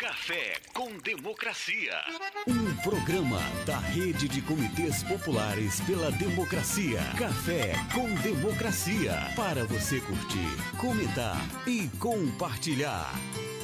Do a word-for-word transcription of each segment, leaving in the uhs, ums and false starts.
Café com Democracia. Um programa da Rede de Comitês Populares pela Democracia. Café com Democracia. Para você curtir, comentar e compartilhar.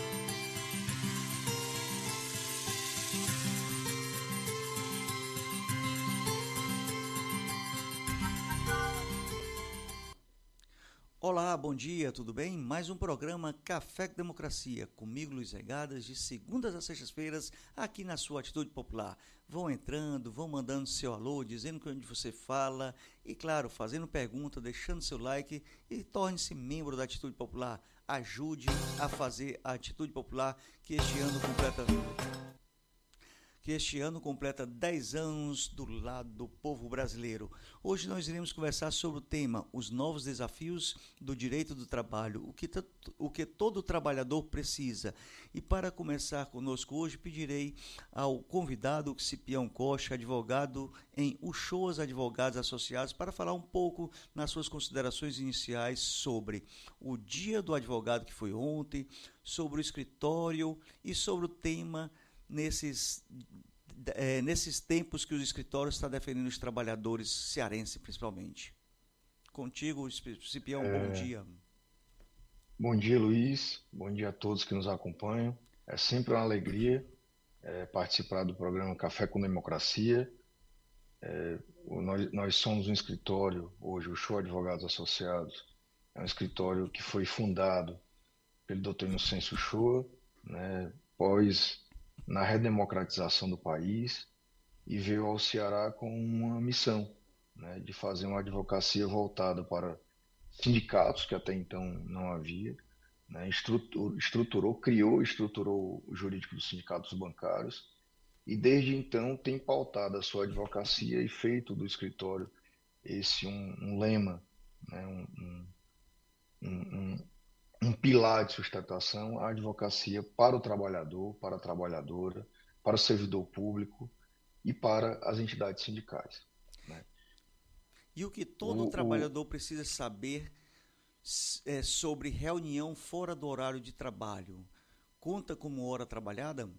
Olá, bom dia, tudo bem? Mais um programa Café com Democracia, comigo Luiz Regadas, de segundas a sextas-feiras, aqui na sua Atitude Popular. Vão entrando, vão mandando seu alô, dizendo onde você fala e, claro, fazendo pergunta, deixando seu like e torne-se membro da Atitude Popular. Ajude a fazer a Atitude Popular, que este ano completa... que este ano completa dez anos do lado do povo brasileiro. Hoje nós iremos conversar sobre o tema Os Novos Desafios do Direito do Trabalho, o que, o que todo trabalhador precisa. E para começar conosco hoje, pedirei ao convidado Cipião Costa, advogado em Uchoas Advogados Associados, para falar um pouco nas suas considerações iniciais sobre o Dia do Advogado, que foi ontem, sobre o escritório e sobre o tema Nesses, é, nesses tempos que os escritórios estão defendendo os trabalhadores cearenses, principalmente. Contigo, Cipião, é... bom dia. Bom dia, Luiz. Bom dia a todos que nos acompanham. É sempre uma alegria é, participar do programa Café com Democracia. É, nós, nós somos um escritório, hoje, o Uchoas Advogados Associados, é um escritório que foi fundado pelo doutor Inocêncio Uchoa, né, pós... na redemocratização do país, e veio ao Ceará com uma missão, né, de fazer uma advocacia voltada para sindicatos, que até então não havia, né, estruturou, estruturou, criou e estruturou o jurídico dos sindicatos bancários, e desde então tem pautado a sua advocacia e feito do escritório esse um, um lema, né, um, um, um, um pilar de sustentação, a advocacia para o trabalhador, para a trabalhadora, para o servidor público e para as entidades sindicais, né? E o que todo o, trabalhador o... precisa saber é, sobre reunião fora do horário de trabalho? Conta como hora trabalhada?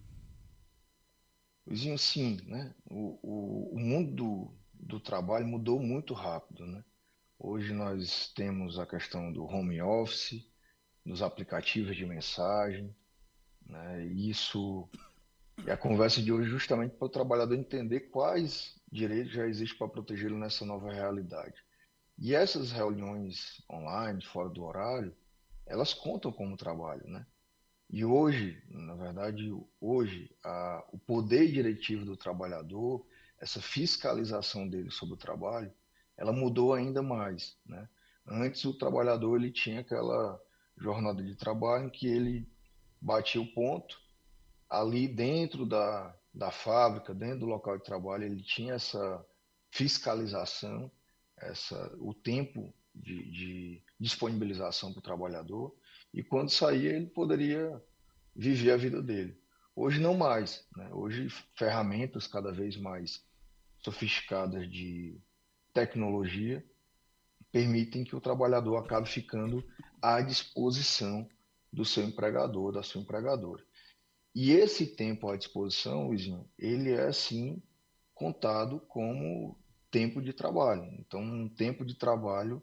Luizinho, sim, né? O, o, o mundo do, do trabalho mudou muito rápido, né? Hoje nós temos a questão do home office, nos aplicativos de mensagem, né? Isso é a conversa de hoje justamente para o trabalhador entender quais direitos já existem para protegê-lo nessa nova realidade. E essas reuniões online, fora do horário, elas contam como trabalho, né? E hoje, na verdade, hoje, a, o poder diretivo do trabalhador, essa fiscalização dele sobre o trabalho, ela mudou ainda mais, né? Antes o trabalhador ele tinha aquela jornada de trabalho em que ele batia o ponto, ali dentro da, da fábrica, dentro do local de trabalho, ele tinha essa fiscalização, essa, o tempo de, de disponibilização para o trabalhador, e quando saía ele poderia viver a vida dele. Hoje não mais, né? Hoje ferramentas cada vez mais sofisticadas de tecnologia permitem que o trabalhador acabe ficando à disposição do seu empregador, da sua empregadora. E esse tempo à disposição, Luizinho, ele é, sim, contado como tempo de trabalho. Então, um tempo de trabalho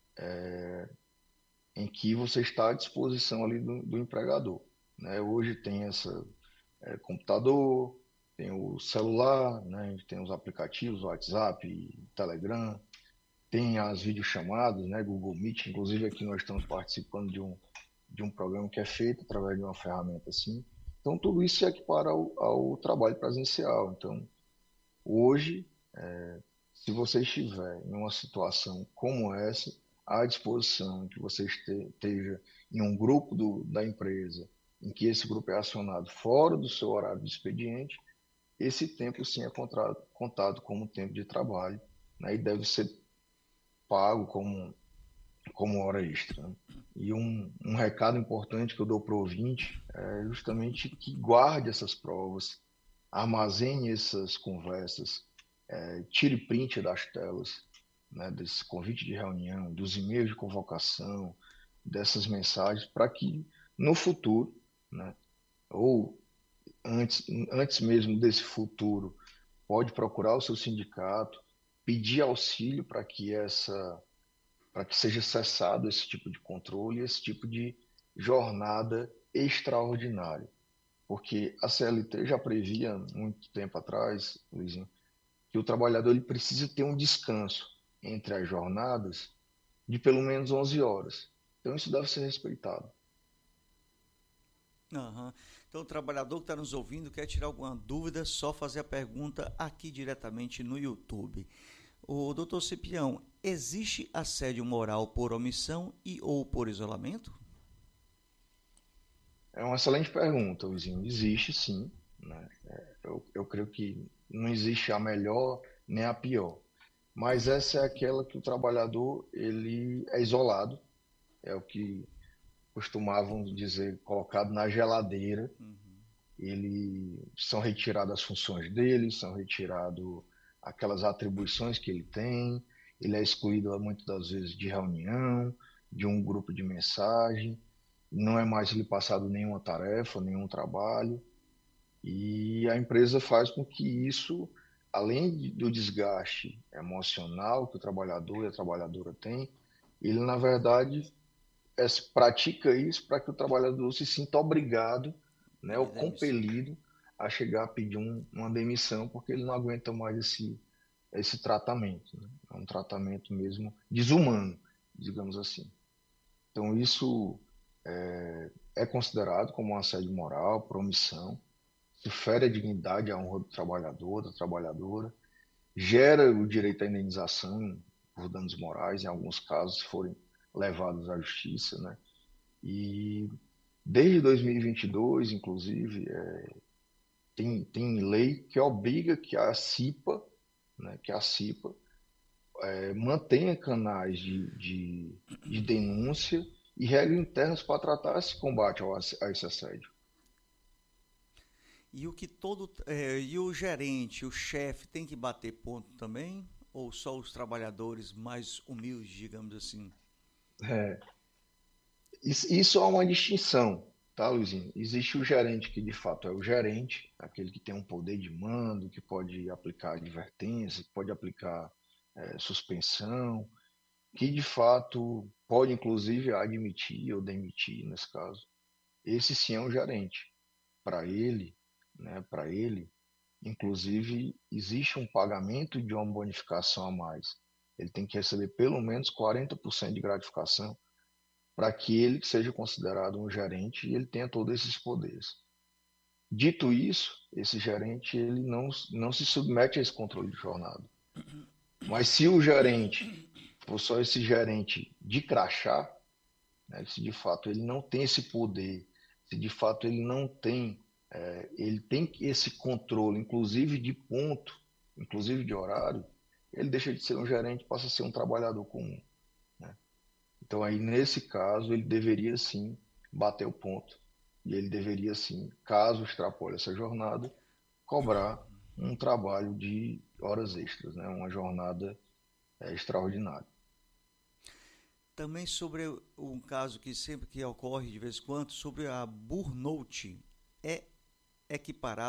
é, em que você está à disposição ali do, do empregador, né? Hoje tem essa é, computador, tem o celular, né? A gente tem os aplicativos, WhatsApp, Telegram, tem as videochamadas, né, Google Meet, inclusive aqui nós estamos participando de um, de um programa que é feito através de uma ferramenta assim. Então, tudo isso se equipara ao, ao trabalho presencial. Então, hoje, é, se você estiver em uma situação como essa, à disposição que você esteja em um grupo do, da empresa, em que esse grupo é acionado fora do seu horário de expediente, esse tempo sim é contado, contado como tempo de trabalho, né, e deve ser pago como, como hora extra, né? E um, um recado importante que eu dou para o ouvinte é justamente que guarde essas provas, armazene essas conversas, é, tire print das telas, né, desse convite de reunião, dos e-mails de convocação, dessas mensagens, para que no futuro, né, ou antes, antes mesmo desse futuro, pode procurar o seu sindicato, pedir auxílio para que essa, para que seja cessado esse tipo de controle, esse tipo de jornada extraordinária. Porque a C L T já previa, muito tempo atrás, Luizinho, que o trabalhador ele precisa ter um descanso entre as jornadas de pelo menos onze horas. Então isso deve ser respeitado. Aham. Então, o trabalhador que está nos ouvindo quer tirar alguma dúvida, só fazer a pergunta aqui diretamente no YouTube. O doutor Cipião, existe assédio moral por omissão e ou por isolamento? É uma excelente pergunta, Luizinho. Existe sim, né? É, Eu, eu creio que não existe a melhor nem a pior. Mas essa é aquela que o trabalhador ele é isolado, é o que costumavam dizer, colocado na geladeira. Ele são retiradas as funções dele, são retiradas aquelas atribuições que ele tem, ele é excluído muitas das vezes de reunião, de um grupo de mensagem, não é mais lhe passado nenhuma tarefa, nenhum trabalho, e a empresa faz com que isso, além de- do desgaste emocional que o trabalhador e a trabalhadora têm, ele na verdade é, pratica isso para que o trabalhador se sinta obrigado, né, ou Pedir demissão. compelido a chegar a pedir um- uma demissão porque ele não aguenta mais esse, esse tratamento, né? É um tratamento mesmo desumano, digamos assim. Então isso é, é considerado como um assédio moral, por omissão, isso fere a dignidade e a honra do trabalhador, da trabalhadora, gera o direito à indenização por danos morais, em alguns casos, se forem levados à justiça, né? E desde dois mil e vinte e dois, inclusive, é, tem, tem lei que obriga que a CIPA, né, que a CIPA é, mantenha canais de, de, de denúncia e regras internas para tratar esse combate ao, ass- a esse assédio. E o que todo eh, e o gerente, o chefe tem que bater ponto também? Ou só os trabalhadores mais humildes, digamos assim? É, isso, isso é uma distinção, tá, Luizinho? Existe o gerente que de fato é o gerente, aquele que tem um poder de mando, que pode aplicar advertência, que pode aplicar é, suspensão, que de fato pode inclusive admitir ou demitir, nesse caso. Esse sim é um gerente. Para ele, né, para ele, inclusive, existe um pagamento de uma bonificação a mais. Ele tem que receber pelo menos quarenta por cento de gratificação para que ele seja considerado um gerente e ele tenha todos esses poderes. Dito isso, esse gerente ele não, não se submete a esse controle de jornada. Mas se o gerente for só esse gerente de crachá, né, se de fato ele não tem esse poder, se de fato ele não tem, é, ele tem esse controle, inclusive de ponto, inclusive de horário, ele deixa de ser um gerente e passa a ser um trabalhador comum. Né? Então aí nesse caso ele deveria sim bater o ponto e ele deveria sim, caso extrapole essa jornada, cobrar um trabalho de horas extras, né? Uma jornada é, extraordinária. Também sobre um caso que sempre que ocorre de vez em quando, sobre a burnout, é equiparado